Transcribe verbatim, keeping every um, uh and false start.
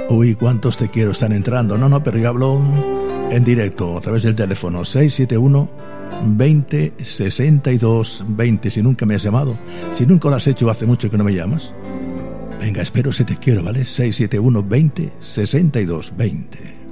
Uy, cuántos te quiero están entrando. No, no, pero yo hablo en directo a través del teléfono seis siete uno, veinte, sesenta y dos, veinte. Si nunca me has llamado, si nunca lo has hecho, hace mucho que no me llamas. Venga, espero si te quiero, ¿vale? seis siete uno, veinte, sesenta y dos, veinte.